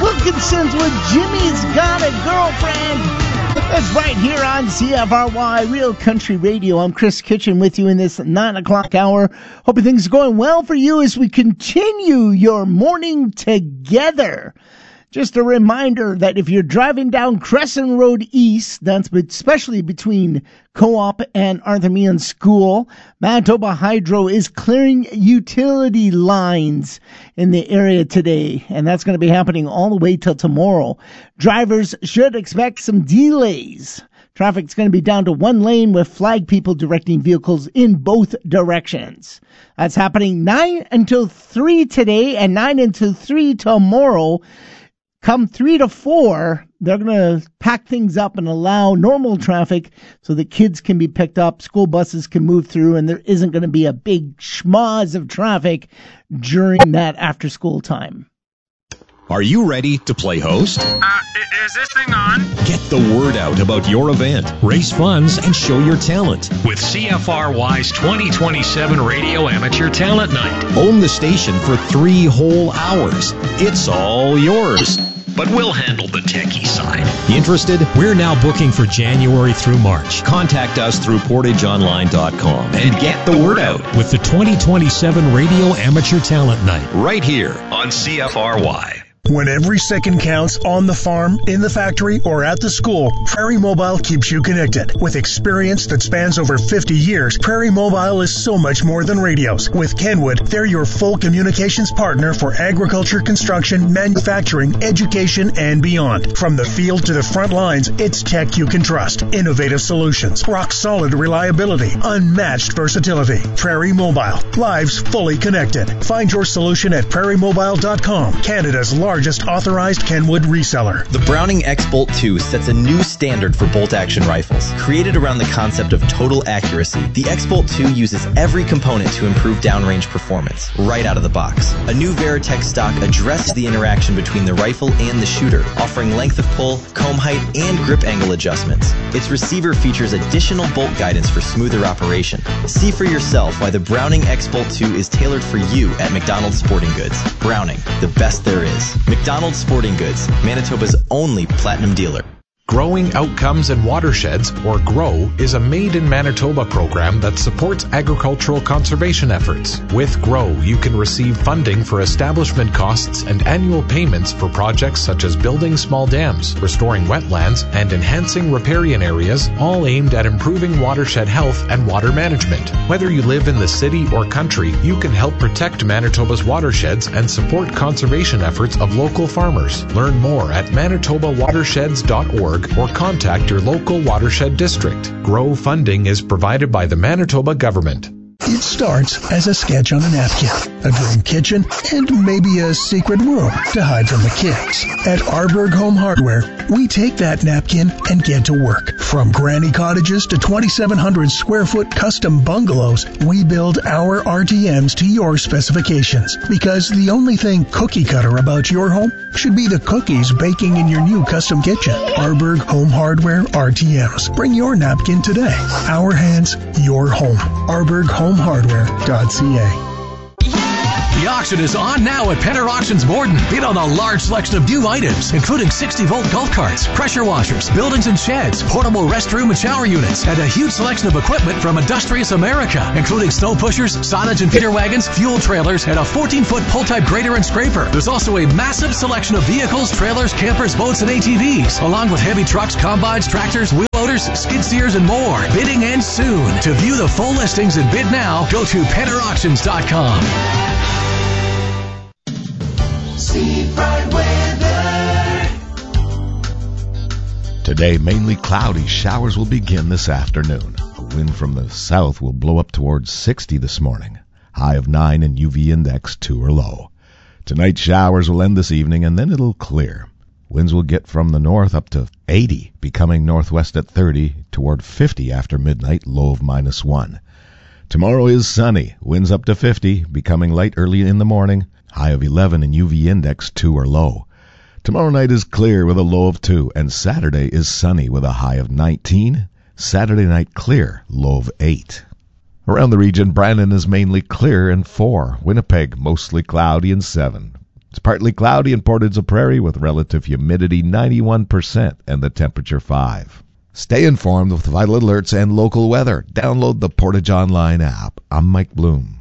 Wilkinson's with Jimmy's Got a Girlfriend. That's right here on CFRY Real Country Radio. I'm Chris Kitchen with you in this 9 o'clock hour. Hoping things are going well for you as we continue your morning together. Just a reminder that if you're driving down Crescent Road East, that's especially between Co-op and Arthur Meehan School, Manitoba Hydro is clearing utility lines in the area today, and that's going to be happening all the way till tomorrow. Drivers should expect some delays. Traffic's going to be down to one lane with flag people directing vehicles in both directions. That's happening 9 until 3 today and 9 until 3 tomorrow. Come 3 to 4, they're going to pack things up and allow normal traffic so that kids can be picked up, school buses can move through, and there isn't going to be a big schmoz of traffic during that after-school time. Are you ready to play host? Is this thing on? Get the word out about your event, raise funds, and show your talent. With CFRY's 2027 Radio Amateur Talent Night. Own the station for 3 whole hours. It's all yours. But we'll handle the techie side. Interested? We're now booking for January through March. Contact us through portageonline.com and get the word out with the 2027 Radio Amateur Talent Night right here on CFRY. When every second counts on the farm, in the factory, or at the school, Prairie Mobile keeps you connected. With experience that spans over 50 years, Prairie Mobile is so much more than radios. With Kenwood, they're your full communications partner for agriculture, construction, manufacturing, education, and beyond. From the field to the front lines, it's tech you can trust. Innovative solutions, rock-solid reliability, unmatched versatility. Prairie Mobile, lives fully connected. Find your solution at prairiemobile.com, Canada's largest authorized Kenwood reseller. The Browning X-Bolt 2 sets a new standard for bolt-action rifles. Created around the concept of total accuracy, the X-Bolt 2 uses every component to improve downrange performance, right out of the box. A new Veritech stock addresses the interaction between the rifle and the shooter, offering length of pull, comb height, and grip angle adjustments. Its receiver features additional bolt guidance for smoother operation. See for yourself why the Browning X-Bolt 2 is tailored for you at McDonald's Sporting Goods. Browning, the best there is. McDonald's Sporting Goods, Manitoba's only platinum dealer. Growing Outcomes in Watersheds, or GROW, is a Made in Manitoba program that supports agricultural conservation efforts. With GROW, you can receive funding for establishment costs and annual payments for projects such as building small dams, restoring wetlands, and enhancing riparian areas, all aimed at improving watershed health and water management. Whether you live in the city or country, you can help protect Manitoba's watersheds and support conservation efforts of local farmers. Learn more at manitobawatersheds.org or contact your local watershed district. GROW funding is provided by the Manitoba government. It starts as a sketch on a napkin, a dream kitchen, and maybe a secret room to hide from the kids. At Arborg Home Hardware, we take that napkin and get to work. From granny cottages to 2,700 square foot custom bungalows, we build our RTMs to your specifications. Because the only thing cookie cutter about your home should be the cookies baking in your new custom kitchen. Arborg Home Hardware RTMs. Bring your napkin today. Our hands, your home. ArborgHomeHardware.ca. The auction is on now at Penner Auctions Borden. Bid on a large selection of new items, including 60-volt golf carts, pressure washers, buildings and sheds, portable restroom and shower units, and a huge selection of equipment from Industrious America, including snow pushers, silage and feeder wagons, fuel trailers, and a 14-foot pull-type grader and scraper. There's also a massive selection of vehicles, trailers, campers, boats, and ATVs, along with heavy trucks, combines, tractors, wheel loaders, skid steers, and more. Bidding ends soon. To view the full listings and bid now, go to PennerAuctions.com. Seafront weather. Today, mainly cloudy. Showers will begin this afternoon. A wind from the south will blow up towards 60 this morning. High of 9 and UV index 2 or low. Tonight, showers will end this evening and then it'll clear. Winds will get from the north up to 80, becoming northwest at 30, toward 50 after midnight, low of -1. Tomorrow is sunny. Winds up to 50, becoming light early in the morning. High of 11 and UV index 2 or low. Tomorrow night is clear with a low of 2, and Saturday is sunny with a high of 19. Saturday night clear, low of 8. Around the region, Brandon is mainly clear and 4. Winnipeg, mostly cloudy and 7. It's partly cloudy in Port Edson Prairie with relative humidity 91% and the temperature 5. Stay informed with vital alerts and local weather. Download the Portage Online app. I'm Mike Bloom.